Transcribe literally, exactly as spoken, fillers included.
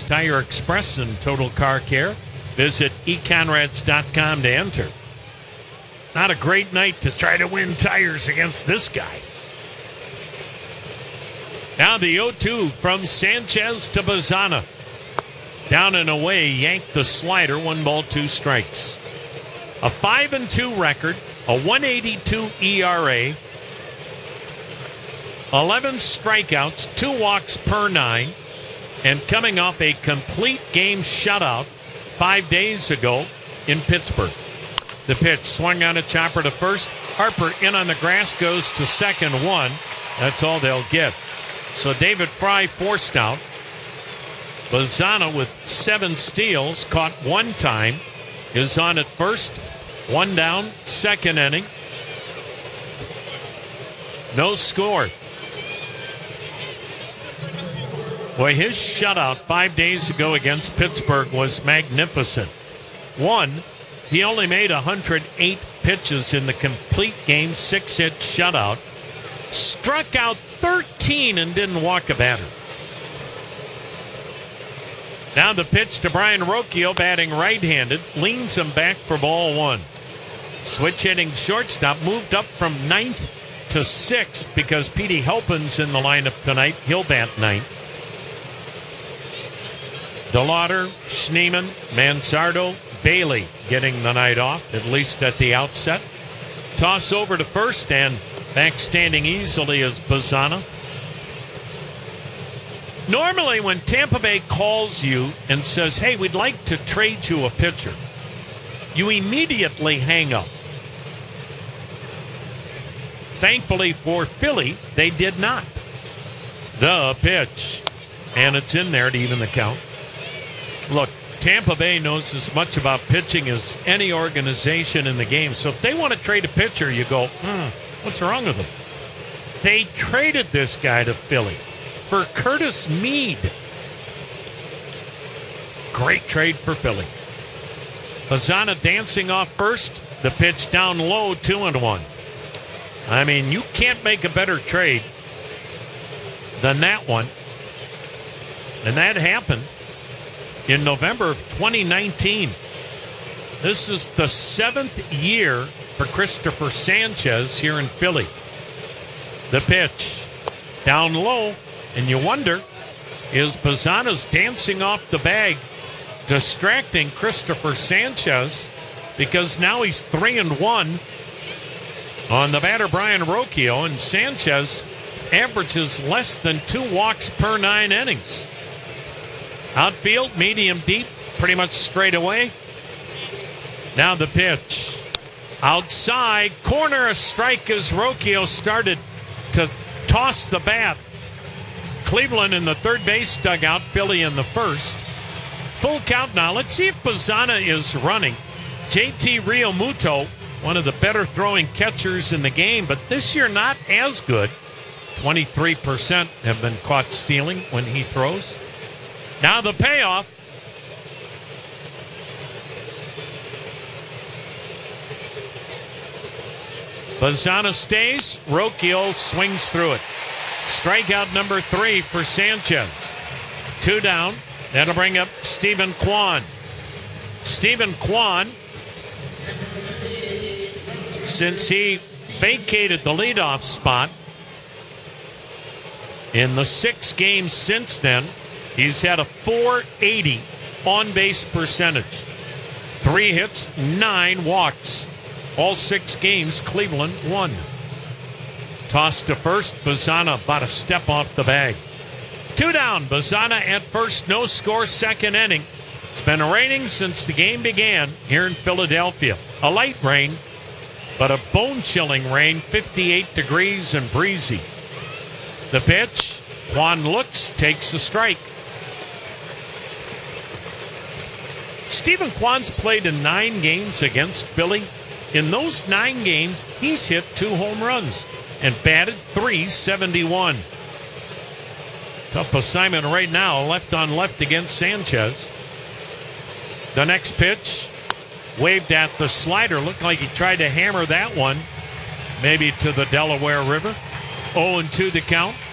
Tire Express and Total Car Care. Visit e conrads dot com to enter. Not a great night to try to win tires against this guy. Now the oh two from Sanchez to Bazzana. Down and away, yanked the slider, one ball, two strikes. A five and two record, a one eighty-two E R A, eleven strikeouts, two walks per nine, and coming off a complete game shutout five days ago in Pittsburgh. The pitch swung on a chopper to first. Harper in on the grass, goes to second, one. That's all they'll get. So David Fry forced out. Bazzana with seven steals, caught one time, is on at first. One down, second inning. No score. Boy, his shutout five days ago against Pittsburgh was magnificent. One, he only made one hundred eight pitches in the complete game, six-hit shutout. Struck out thirteen and didn't walk a batter. Now the pitch to Brian Rocchio, batting right-handed, leans him back for ball one. Switch hitting shortstop, moved up from ninth to sixth because Petey Halpin's in the lineup tonight. He'll bat ninth. DeLauder, Schneemann, Manzardo, Bailey getting the night off, at least at the outset. Toss over to first, and back standing easily is Bazzana. Normally when Tampa Bay calls you and says, hey, we'd like to trade you a pitcher, you immediately hang up. Thankfully for Philly, they did not. The pitch, and it's in there to even the count. Look, Tampa Bay knows as much about pitching as any organization in the game. So if they want to trade a pitcher, you go, hmm, what's wrong with them? They traded this guy to Philly for Curtis Mead. Great trade for Philly. Bazzana dancing off first. The pitch down low, two and one. I mean, you can't make a better trade than that one. And that happened in November of twenty nineteen. This is the seventh year for Christopher Sanchez here in Philly. The pitch down low, and you wonder, is Bazzana's dancing off the bag distracting Christopher Sanchez? Because now he's three and one on the batter Brian Rocchio, and Sanchez averages less than two walks per nine innings. Outfield, medium deep, pretty much straight away. Now the pitch. Outside, corner, a strike as Rocchio started to toss the bat. Cleveland in the third base dugout, Philly in the first. Full count now. Let's see if Bazzana is running. J T Realmuto, one of the better throwing catchers in the game, but this year not as good. twenty-three percent have been caught stealing when he throws. Now the payoff. Bazzana stays. Rocchio swings through it. Strikeout number three for Sanchez. Two down. That'll bring up Stephen Kwan. Stephen Kwan, since he vacated the leadoff spot in the six games since then, he's had a four eighty on-base percentage. Three hits, nine walks. All six games, Cleveland won. Toss to first, Bazzana about a step off the bag. Two down, Bazzana at first, no score, second inning. It's been raining since the game began here in Philadelphia. A light rain, but a bone-chilling rain, fifty-eight degrees and breezy. The pitch, Kwan looks, takes a strike. Stephen Kwan's played in nine games against Philly. In those nine games, he's hit two home runs and batted three seventy-one. Tough assignment right now, left on left against Sanchez. The next pitch, waved at the slider. Looked like he tried to hammer that one, maybe to the Delaware River. oh and two the count.